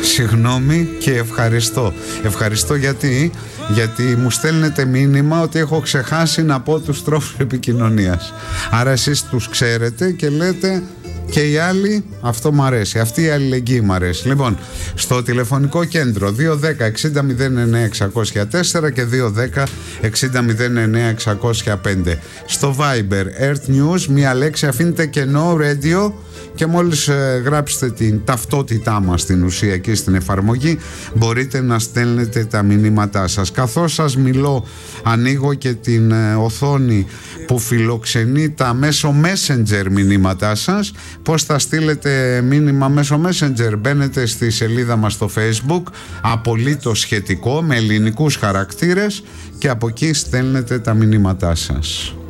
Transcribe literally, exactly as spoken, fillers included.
Συγγνώμη και ευχαριστώ. Ευχαριστώ γιατί, γιατί μου στέλνετε μήνυμα ότι έχω ξεχάσει να πω τους τρόπους επικοινωνίας. Άρα εσείς τους ξέρετε και λέτε και οι άλλοι, αυτό μου αρέσει. Αυτή η αλληλεγγύη μου αρέσει. Λοιπόν, στο τηλεφωνικό κέντρο δύο ένα μηδέν εξήντα μηδέν εννέα εξακόσια τέσσερα και δύο ένα μηδέν εξήντα μηδέν εννέα εξακόσια πέντε. Στο Viber Earth News, μία λέξη αφήνετε κενό radio και μόλις ε, γράψετε την ταυτότητά μας στην ουσία εκεί στην εφαρμογή, μπορείτε να στέλνετε τα μηνύματά σας. Καθώς σας μιλώ, ανοίγω και την ε, οθόνη που φιλοξενεί τα μέσω Messenger μηνύματά σας. Πώς θα στείλετε μήνυμα μέσω Messenger? Μπαίνετε στη σελίδα μας στο Facebook, απολύτως σχετικό, με ελληνικούς χαρακτήρες, και από εκεί στέλνετε τα μηνύματά σας.